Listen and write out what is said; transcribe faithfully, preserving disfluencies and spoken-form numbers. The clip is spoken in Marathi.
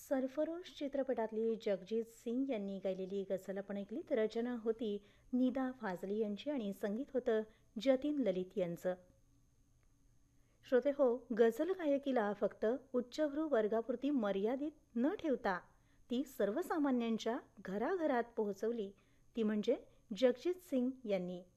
सरफरोश चित्रपटातली जगजीत सिंग यांनी गायलेली गझल आपण ऐकली. तर रचना होती निदा फाजली यांची आणि संगीत होतं जतीन ललित यांचं. श्रोते हो, गझल गायकीला फक्त उच्चभ्रू वर्गापुरती मर्यादित न ठेवता ती सर्वसामान्यांच्या घराघरात पोहोचवली ती म्हणजे जगजीत सिंग यांनी.